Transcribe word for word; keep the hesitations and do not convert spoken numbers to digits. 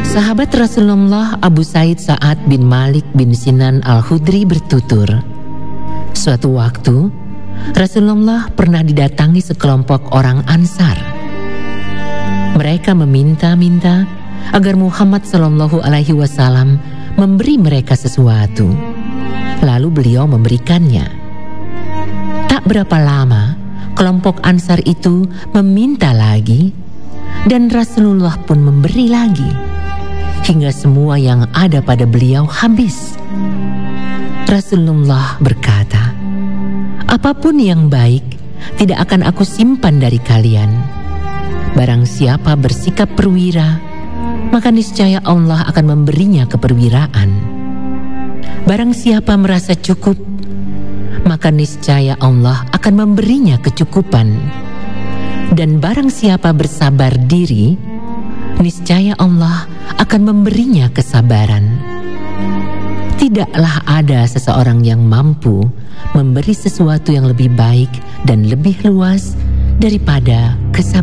Sahabat Rasulullah Abu Said Sa'ad bin Malik bin Sinan Al-Khudri bertutur, suatu waktu Rasulullah pernah didatangi sekelompok orang Ansar. Mereka meminta-minta agar Muhammad Shallallahu Alaihi Wasallam memberi mereka sesuatu. Lalu beliau memberikannya. Tak berapa lama, kelompok Ansar itu meminta lagi, dan Rasulullah pun memberi lagi, hingga semua yang ada pada beliau habis. Rasulullah berkata, apapun yang baik tidak akan aku simpan dari kalian. Barang siapa bersikap perwira, maka niscaya Allah akan memberinya keperwiraan. Barang siapa merasa cukup, maka niscaya Allah akan memberinya kecukupan. Dan barang siapa bersabar diri, niscaya Allah akan memberinya kesabaran. Tidaklah ada seseorang yang mampu memberi sesuatu yang lebih baik dan lebih luas daripada kesabaran.